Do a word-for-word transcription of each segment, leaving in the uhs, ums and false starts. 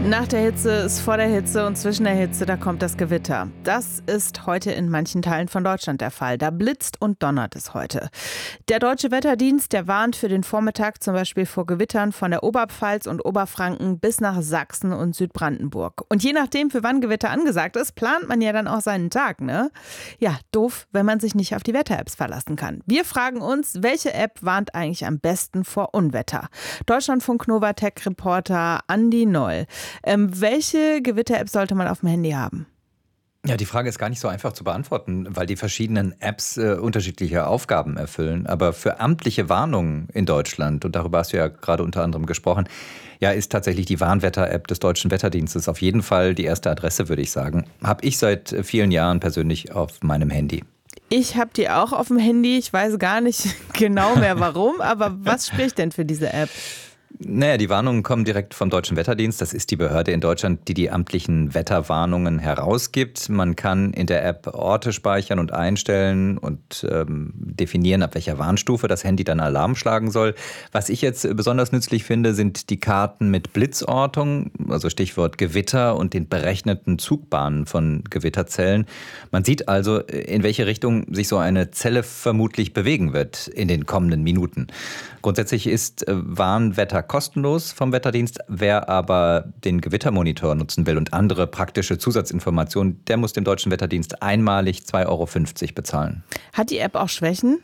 Nach der Hitze ist vor der Hitze und zwischen der Hitze, da kommt das Gewitter. Das ist heute in manchen Teilen von Deutschland der Fall. Da blitzt und donnert es heute. Der Deutsche Wetterdienst, der warnt für den Vormittag zum Beispiel vor Gewittern von der Oberpfalz und Oberfranken bis nach Sachsen und Südbrandenburg. Und je nachdem, für wann Gewitter angesagt ist, plant man ja dann auch seinen Tag, ne? Ja, doof, wenn man sich nicht auf die Wetter-Apps verlassen kann. Wir fragen uns, welche App warnt eigentlich am besten vor Unwetter? Deutschlandfunk Nova Tech-Reporter Andi Noll. Ähm, welche Gewitter-App sollte man auf dem Handy haben? Ja, die Frage ist gar nicht so einfach zu beantworten, weil die verschiedenen Apps äh, unterschiedliche Aufgaben erfüllen. Aber für amtliche Warnungen in Deutschland, und darüber hast du ja gerade unter anderem gesprochen, ja, ist tatsächlich die Warnwetter-App des Deutschen Wetterdienstes auf jeden Fall die erste Adresse, würde ich sagen. Habe ich seit vielen Jahren persönlich auf meinem Handy. Ich habe die auch auf dem Handy. Ich weiß gar nicht genau mehr warum, aber was spricht denn für diese App? Naja, die Warnungen kommen direkt vom Deutschen Wetterdienst. Das ist die Behörde in Deutschland, die die amtlichen Wetterwarnungen herausgibt. Man kann in der App Orte speichern und einstellen und ähm, definieren, ab welcher Warnstufe das Handy dann Alarm schlagen soll. Was ich jetzt besonders nützlich finde, sind die Karten mit Blitzortung, also Stichwort Gewitter und den berechneten Zugbahnen von Gewitterzellen. Man sieht also, in welche Richtung sich so eine Zelle vermutlich bewegen wird in den kommenden Minuten. Grundsätzlich ist Warnwetter kostenlos vom Wetterdienst. Wer aber den Gewittermonitor nutzen will und andere praktische Zusatzinformationen, der muss dem Deutschen Wetterdienst einmalig zwei Euro fünfzig bezahlen. Hat die App auch Schwächen?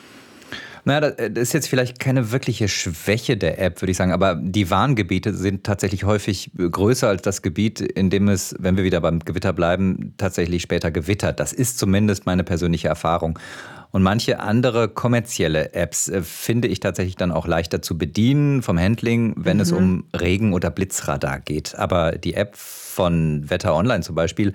Naja, das ist jetzt vielleicht keine wirkliche Schwäche der App, würde ich sagen. Aber die Warngebiete sind tatsächlich häufig größer als das Gebiet, in dem es, wenn wir wieder beim Gewitter bleiben, tatsächlich später gewittert. Das ist zumindest meine persönliche Erfahrung. Und manche andere kommerzielle Apps äh, finde ich tatsächlich dann auch leichter zu bedienen vom Handling, wenn mhm. es um Regen- oder Blitzradar geht. Aber die App von Wetter Online zum Beispiel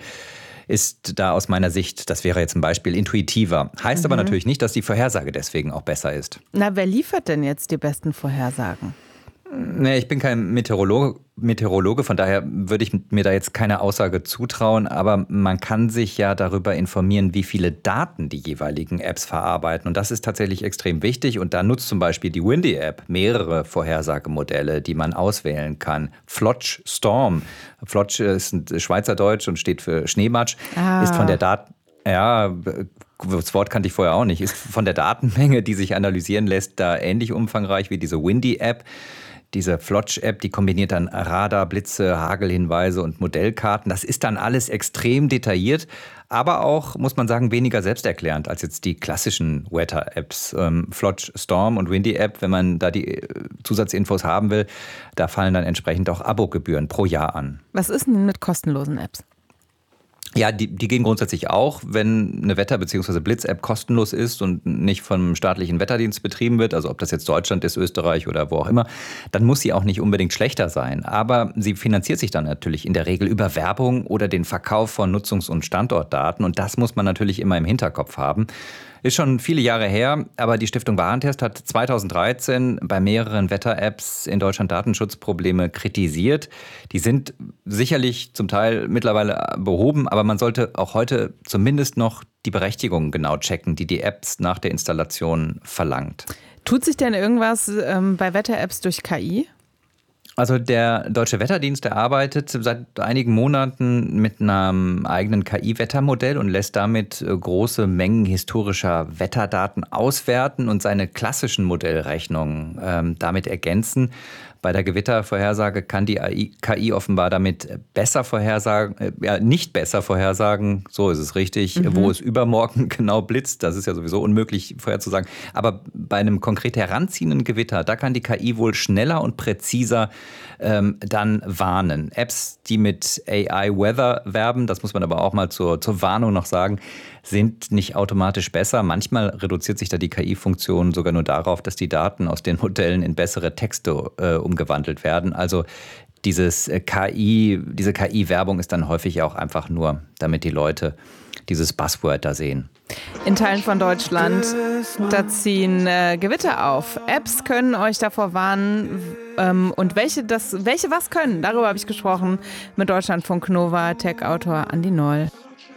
ist da aus meiner Sicht, das wäre jetzt ein Beispiel, intuitiver. Heißt mhm. aber natürlich nicht, dass die Vorhersage deswegen auch besser ist. Na, wer liefert denn jetzt die besten Vorhersagen? Nee, ich bin kein Meteorologe, Meteorologe, von daher würde ich mir da jetzt keine Aussage zutrauen, aber man kann sich ja darüber informieren, wie viele Daten die jeweiligen Apps verarbeiten, und das ist tatsächlich extrem wichtig, und da nutzt zum Beispiel die Windy-App mehrere Vorhersagemodelle, die man auswählen kann. Flotch Storm, Flotch ist ein Schweizerdeutsch und steht für Schneematsch, ah. ist von der Daten... Ja, das Wort kannte ich vorher auch nicht. Ist von der Datenmenge, die sich analysieren lässt, da ähnlich umfangreich wie diese Windy-App. Diese Flotch-App, die kombiniert dann Radar, Blitze, Hagelhinweise und Modellkarten. Das ist dann alles extrem detailliert, aber auch, muss man sagen, weniger selbsterklärend als jetzt die klassischen Weather-Apps. Ähm, Flotch Storm und Windy-App, wenn man da die Zusatzinfos haben will, da fallen dann entsprechend auch Abogebühren pro Jahr an. Was ist denn mit kostenlosen Apps? Ja, die, die gehen grundsätzlich auch, wenn eine Wetter- bzw. Blitz-App kostenlos ist und nicht vom staatlichen Wetterdienst betrieben wird, also ob das jetzt Deutschland ist, Österreich oder wo auch immer, dann muss sie auch nicht unbedingt schlechter sein. Aber sie finanziert sich dann natürlich in der Regel über Werbung oder den Verkauf von Nutzungs- und Standortdaten, und das muss man natürlich immer im Hinterkopf haben. Ist schon viele Jahre her, aber die Stiftung Warentest hat zweitausenddreizehn bei mehreren Wetter-Apps in Deutschland Datenschutzprobleme kritisiert. Die sind sicherlich zum Teil mittlerweile behoben, aber man sollte auch heute zumindest noch die Berechtigungen genau checken, die die Apps nach der Installation verlangt. Tut sich denn irgendwas ähm, bei Wetter-Apps durch K I? Also der Deutsche Wetterdienst, der arbeitet seit einigen Monaten mit einem eigenen K I-Wettermodell und lässt damit große Mengen historischer Wetterdaten auswerten und seine klassischen Modellrechnungen ähm, damit ergänzen. Bei der Gewittervorhersage kann die K I offenbar damit besser vorhersagen, äh, ja, nicht besser vorhersagen, so ist es richtig, mhm. wo es übermorgen genau blitzt. Das ist ja sowieso unmöglich vorherzusagen. Aber bei einem konkret heranziehenden Gewitter, da kann die K I wohl schneller und präziser ähm, dann warnen. Apps, die mit A I Weather werben, das muss man aber auch mal zur, zur Warnung noch sagen, sind nicht automatisch besser. Manchmal reduziert sich da die K I-Funktion sogar nur darauf, dass die Daten aus den Modellen in bessere Texte äh, umgewandelt werden. Also dieses K I, diese K I-Werbung ist dann häufig auch einfach nur, damit die Leute dieses Buzzword da sehen. In Teilen von Deutschland, da ziehen äh, Gewitter auf. Apps können euch davor warnen. Ähm, und welche, das, welche was können, darüber habe ich gesprochen mit Deutschlandfunk Nova Tech-Autor Andi Noll.